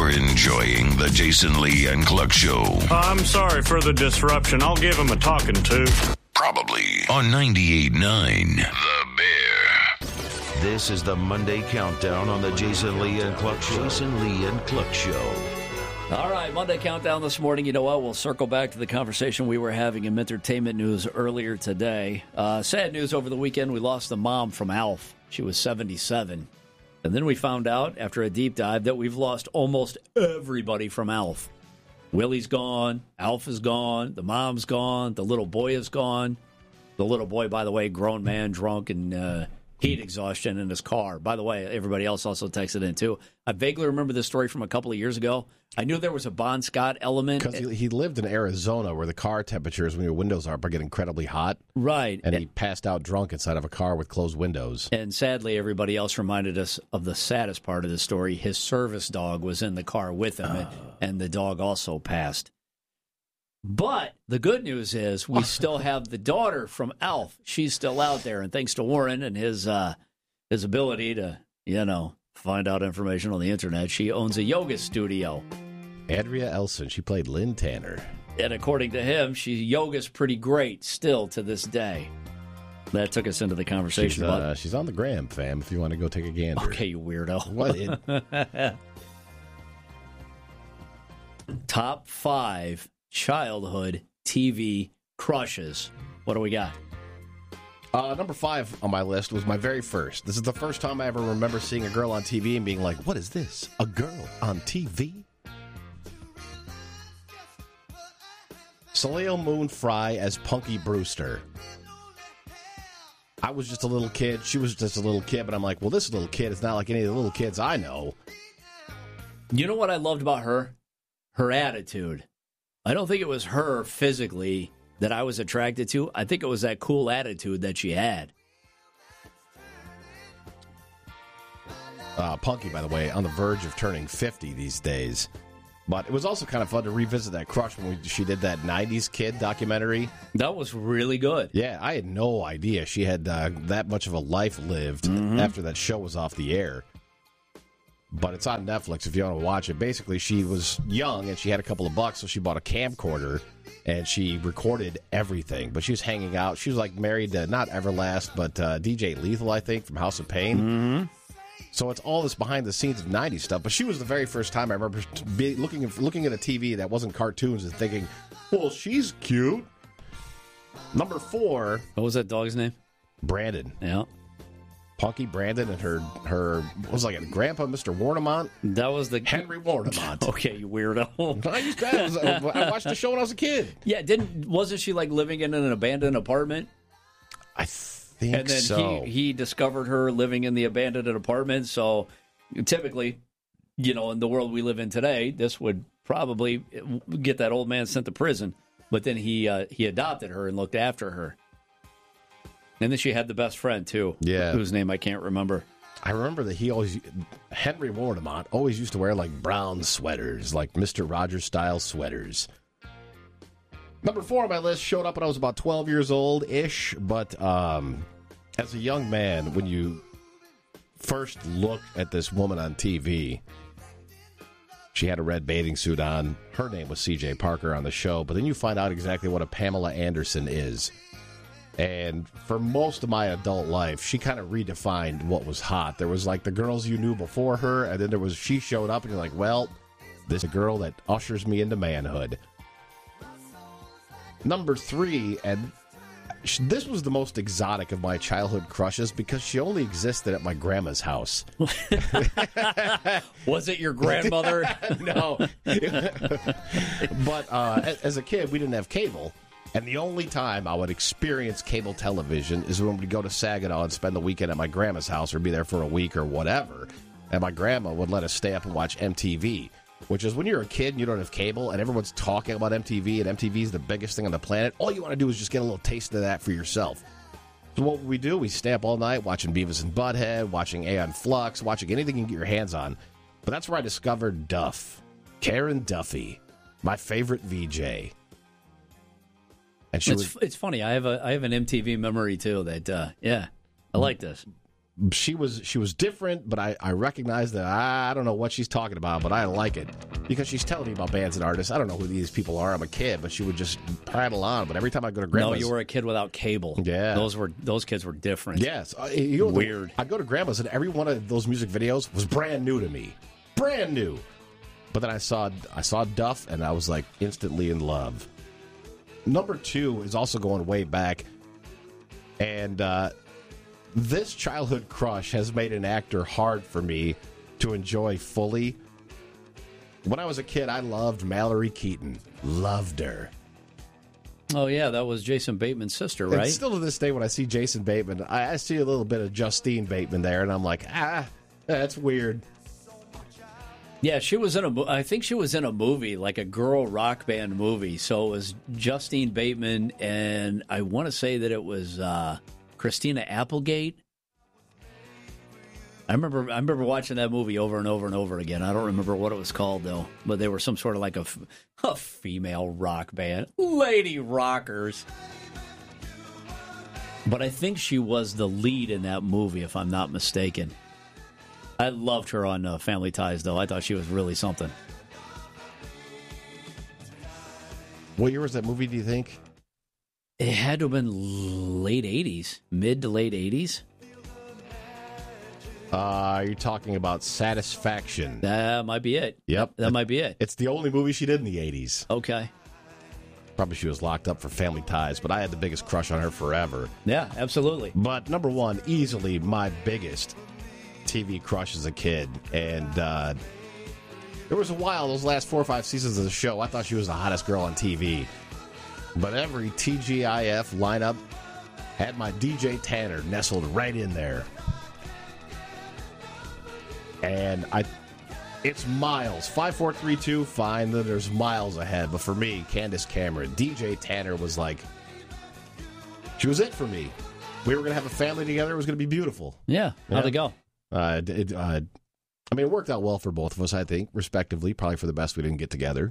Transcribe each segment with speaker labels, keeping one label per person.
Speaker 1: You're enjoying the Jason Lee and Cluck Show.
Speaker 2: I'm sorry for the disruption. I'll give him a talking to.
Speaker 1: Probably on 98.9 The Bear.
Speaker 3: This is the Monday Countdown on the Jason Lee and Cluck Show. Jason Lee and Cluck Show.
Speaker 4: All right, Monday Countdown this morning. You know what? We'll circle back to the conversation we were having in entertainment news earlier today. Sad news over the weekend. We lost the mom from Alf. She was 77. And then we found out, after a deep dive, that we've lost almost everybody from Alf. Willie's gone. Alf is gone. The mom's gone. The little boy is gone. The little boy, by the way, grown man, drunk and heat exhaustion in his car. By the way, everybody else also texted in, too. I vaguely remember this story from a couple of years ago. I knew there was a Bon Scott element.
Speaker 5: Because he lived in Arizona where the car temperatures, when your windows are up, get incredibly hot.
Speaker 4: Right.
Speaker 5: And he passed out drunk inside of a car with closed windows.
Speaker 4: And sadly, everybody else reminded us of the saddest part of the story. His service dog was in the car with him, and the dog also passed. But the good news is we still have the daughter from Alf. She's still out there, and thanks to Warren and his ability to, find out information on the internet, she owns a yoga studio.
Speaker 5: Andrea Elson, she played Lynn Tanner.
Speaker 4: And according to him, she yoga's pretty great still to this day. That took us into the conversation.
Speaker 5: She's on the gram, fam, if you want to go take a gander.
Speaker 4: Okay, you weirdo.
Speaker 5: What?
Speaker 4: Top 5 childhood TV crushes. What do we got?
Speaker 5: Number 5 on my list was my very first. This is the first time I ever remember seeing a girl on TV and being like, what is this? A girl on TV? Soleil Moon Frye as Punky Brewster. I was just a little kid. She was just a little kid, but I'm like, well, this little kid is not like any of the little kids I know.
Speaker 4: You know what I loved about her? Her attitude. I don't think it was her physically that I was attracted to. I think it was that cool attitude that she had.
Speaker 5: Punky, by the way, on the verge of turning 50 these days. But it was also kind of fun to revisit that crush when she did that 90s Kid documentary.
Speaker 4: That was really good.
Speaker 5: Yeah, I had no idea she had that much of a life lived after that show was off the air. But it's on Netflix if you want to watch it. Basically, she was young and she had a couple of bucks, so she bought a camcorder and she recorded everything. But she was hanging out. She was like married to not Everlast, but DJ Lethal, I think, from House of Pain.
Speaker 4: Mm-hmm.
Speaker 5: So it's all this behind the scenes of 90s stuff. But she was the very first time I remember looking at a TV that wasn't cartoons and thinking, well, she's cute. Number 4.
Speaker 4: What was that dog's name?
Speaker 5: Brandon.
Speaker 4: Yeah.
Speaker 5: Punky Brandon and her what was like a grandpa, Mr. Warnemont.
Speaker 4: That was the
Speaker 5: Henry Warnemont.
Speaker 4: Okay, you weirdo.
Speaker 5: I watched the show when I was a kid.
Speaker 4: Yeah, wasn't she like living in an abandoned apartment?
Speaker 5: I think
Speaker 4: and then
Speaker 5: so.
Speaker 4: he discovered her living in the abandoned apartment. So typically, in the world we live in today, this would probably get that old man sent to prison. But then he adopted her and looked after her. And then she had the best friend, too, whose name I can't remember.
Speaker 5: I remember that Henry Warnemont always used to wear, like, brown sweaters, like Mr. Rogers-style sweaters. Number 4 on my list showed up when I was about 12 years old-ish, but as a young man, when you first looked at this woman on TV, she had a red bathing suit on. Her name was C.J. Parker on the show, but then you find out exactly what a Pamela Anderson is. And for most of my adult life, she kind of redefined what was hot. There was like the girls you knew before her, and then she showed up, and you're like, well, this is a girl that ushers me into manhood. Number 3, and this was the most exotic of my childhood crushes because she only existed at my grandma's house.
Speaker 4: Was it your grandmother?
Speaker 5: No. But as a kid, we didn't have cable. And the only time I would experience cable television is when we'd go to Saginaw and spend the weekend at my grandma's house or be there for a week or whatever. And my grandma would let us stay up and watch MTV, which is when you're a kid and you don't have cable and everyone's talking about MTV and MTV is the biggest thing on the planet. All you want to do is just get a little taste of that for yourself. So what would we do? We stay up all night watching Beavis and Butthead, watching Aeon Flux, watching anything you can get your hands on. But that's where I discovered Duff, Karen Duffy, my favorite VJ. And
Speaker 4: it's funny. I have an MTV memory too. That I like this.
Speaker 5: she was different, but I recognized that I don't know what she's talking about, but I like it because she's telling me about bands and artists. I don't know who these people are. I'm a kid, but she would just prattle on. But every time I go to Grandma's,
Speaker 4: No, you were a kid without cable.
Speaker 5: Yeah,
Speaker 4: those kids were different.
Speaker 5: Yes,
Speaker 4: Weird.
Speaker 5: I'd go to Grandma's, and every one of those music videos was brand new to me, brand new. But then I saw Duff, and I was like instantly in love. Number 2 is also going way back, and this childhood crush has made an actor hard for me to enjoy fully. When I was a kid, I loved Mallory Keaton. Loved her.
Speaker 4: Oh, yeah, that was Jason Bateman's sister, right?
Speaker 5: And still to this day, when I see Jason Bateman, I see a little bit of Justine Bateman there, and I'm like, that's weird.
Speaker 4: Yeah, she was I think she was in a movie, like a girl rock band movie. So it was Justine Bateman, and I want to say that it was Christina Applegate. I remember watching that movie over and over and over again. I don't remember what it was called, though. But they were some sort of like a female rock band. Lady Rockers. But I think she was the lead in that movie, if I'm not mistaken. I loved her on Family Ties, though. I thought she was really something.
Speaker 5: What year was that movie, do you think?
Speaker 4: It had to have been late 80s, mid to late 80s.
Speaker 5: You're talking about Satisfaction.
Speaker 4: That might be it.
Speaker 5: Yep.
Speaker 4: That might be it.
Speaker 5: It's the only movie she did in the 80s.
Speaker 4: Okay.
Speaker 5: Probably she was locked up for Family Ties, but I had the biggest crush on her forever.
Speaker 4: Yeah, absolutely.
Speaker 5: But number 1, easily my biggest TV crush as a kid. And there was a while, those last 4 or 5 seasons of the show, I thought she was the hottest girl on TV. But every TGIF lineup had my DJ Tanner nestled right in there. And it's miles. 5432, fine, then there's miles ahead. But for me, Candace Cameron, DJ Tanner was like, she was it for me. We were going to have a family together. It was going to be beautiful.
Speaker 4: Yeah. How'd it go?
Speaker 5: It worked out well for both of us, I think, respectively. Probably for the best we didn't get together.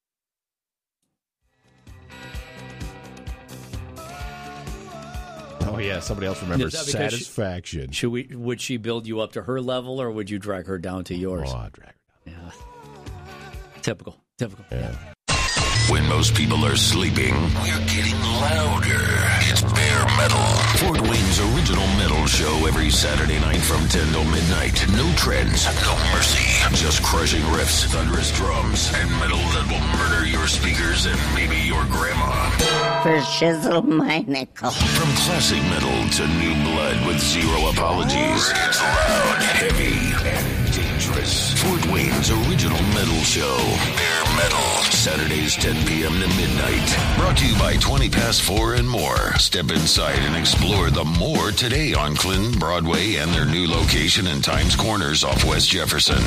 Speaker 5: Oh, yeah, somebody else remembers Satisfaction.
Speaker 4: Would she build you up to her level, or would you drag her down to yours?
Speaker 5: Oh, I'd drag her down.
Speaker 4: Yeah. Typical.
Speaker 5: Yeah.
Speaker 1: When most people are sleeping, we're getting louder. It's Bear Metal. Fort Wayne's original metal show every Saturday night from 10 till midnight. No trends, no mercy. Just crushing riffs, thunderous drums, and metal that will murder your speakers and maybe your grandma.
Speaker 6: For shizzle my nickel.
Speaker 1: From classic metal to new blood with zero apologies. It's loud, heavy, and dangerous. Fort Wayne's original metal show. Bear Metal. Saturdays 10 p.m. to midnight. Brought to you by 20 Past 4 and More. Step inside and explore the more today on Clinton, Broadway, and their new location in Times Corners off West Jefferson.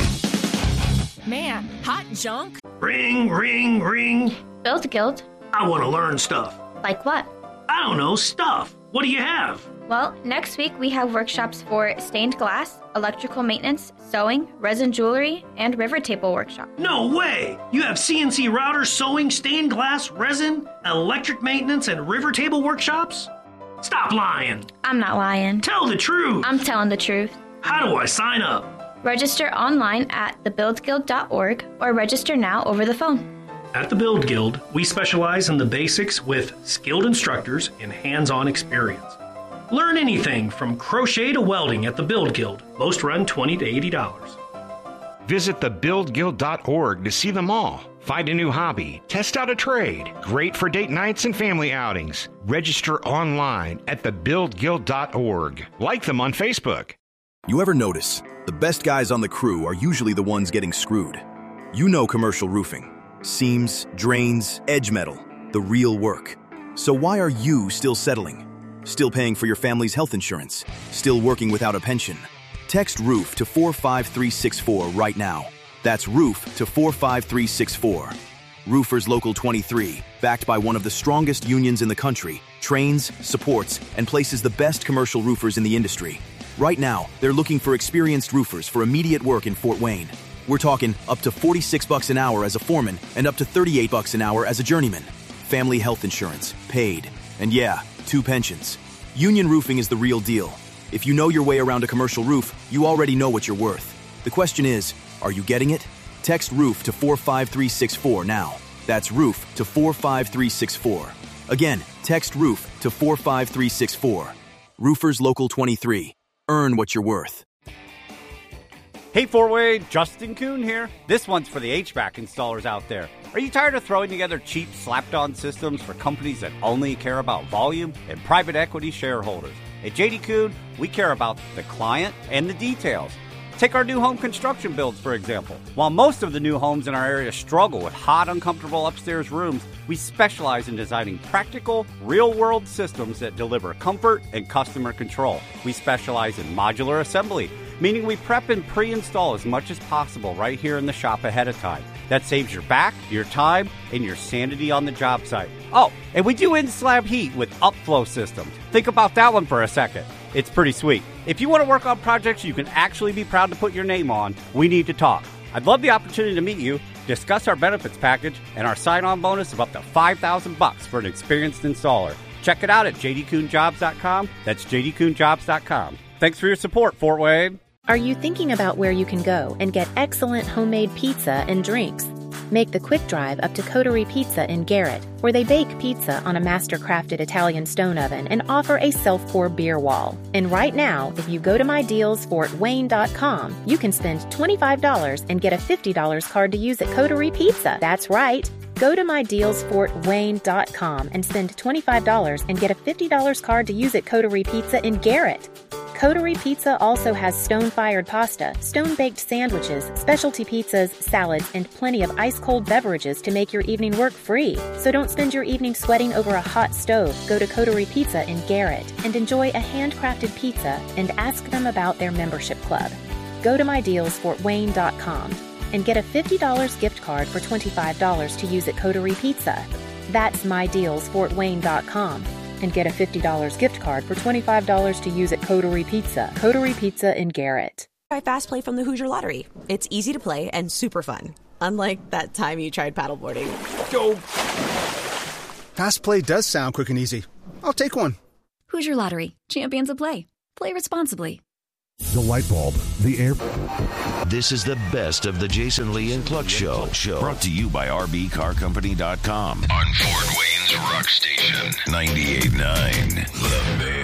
Speaker 7: Man, hot junk.
Speaker 8: Ring, ring, ring.
Speaker 7: Build Guild.
Speaker 8: I want to learn stuff.
Speaker 7: Like what?
Speaker 8: I don't know, stuff. What do you have?
Speaker 7: Well, next week we have workshops for stained glass, electrical maintenance, sewing, resin jewelry, and river table workshop.
Speaker 8: No way! You have CNC routers, sewing, stained glass, resin, electric maintenance, and river table workshops? Stop lying.
Speaker 7: I'm not lying.
Speaker 8: Tell the truth.
Speaker 7: I'm telling the truth.
Speaker 8: How do I sign up?
Speaker 7: Register online at thebuildguild.org or register now over the phone.
Speaker 8: At the Build Guild, we specialize in the basics with skilled instructors and hands-on experience. Learn anything from crochet to welding at the Build Guild. Most run $20 to $80.
Speaker 9: Visit thebuildguild.org to see them all. Find a new hobby. Test out a trade. Great for date nights and family outings. Register online at thebuildguild.org. Like them on Facebook.
Speaker 10: You ever notice the best guys on the crew are usually the ones getting screwed? You know commercial roofing. Seams, drains, edge metal. The real work. So why are you still settling? Still paying for your family's health insurance? Still working without a pension? Text ROOF to 45364 right now. That's ROOF to 45364. Roofers Local 23, backed by one of the strongest unions in the country, trains, supports, and places the best commercial roofers in the industry. Right now, they're looking for experienced roofers for immediate work in Fort Wayne. We're talking up to $46 an hour as a foreman and up to $38 an hour as a journeyman. Family health insurance, paid. And yeah, 2 pensions. Union Roofing is the real deal. If you know your way around a commercial roof, you already know what you're worth. The question is, are you getting it? Text ROOF to 45364 now. That's ROOF to 45364. Again, text ROOF to 45364. Roofers Local 23. Earn what you're worth.
Speaker 11: Hey, Four-Way, Justin Kuhn here. This one's for the HVAC installers out there. Are you tired of throwing together cheap, slapped-on systems for companies that only care about volume and private equity shareholders? At JD Kuhn, we care about the client and the details. Take our new home construction builds, for example. While most of the new homes in our area struggle with hot, uncomfortable upstairs rooms, we specialize in designing practical, real-world systems that deliver comfort and customer control. We specialize in modular assembly, meaning we prep and pre-install as much as possible right here in the shop ahead of time. That saves your back, your time, and your sanity on the job site. Oh, and we do in-slab heat with upflow systems. Think about that one for a second. It's pretty sweet. If you want to work on projects you can actually be proud to put your name on, we need to talk. I'd love the opportunity to meet you, discuss our benefits package, and our sign-on bonus of up to $5,000 for an experienced installer. Check it out at jdkuhnjobs.com. That's jdkuhnjobs.com. Thanks for your support, Fort Wayne.
Speaker 12: Are you thinking about where you can go and get excellent homemade pizza and drinks? Make the quick drive up to Coterie Pizza in Garrett, where they bake pizza on a master-crafted Italian stone oven and offer a self-pour beer wall. And right now, if you go to mydealsfortwayne.com, you can spend $25 and get a $50 card to use at Coterie Pizza. That's right. Go to mydealsfortwayne.com and spend $25 and get a $50 card to use at Coterie Pizza in Garrett. Coterie Pizza also has stone-fired pasta, stone-baked sandwiches, specialty pizzas, salads, and plenty of ice-cold beverages to make your evening work free. So don't spend your evening sweating over a hot stove. Go to Coterie Pizza in Garrett and enjoy a handcrafted pizza and ask them about their membership club. Go to mydealsfortwayne.com and get a $50 gift card for $25 to use at Coterie Pizza. That's mydealsfortwayne.com. And get a $50 gift card for $25 to use at Coterie Pizza. Coterie Pizza in Garrett.
Speaker 13: Try Fast Play from the Hoosier Lottery. It's easy to play and super fun. Unlike that time you tried paddleboarding. Go!
Speaker 14: Fast Play does sound quick and easy. I'll take one.
Speaker 15: Hoosier Lottery. Champions of play. Play responsibly.
Speaker 3: The light bulb, the air. This is the best of the Jason Lee and Cluck Show. Brought to you by RBCarCompany.com.
Speaker 1: On Fort Wayne's Rock Station, 98.9 The Bear.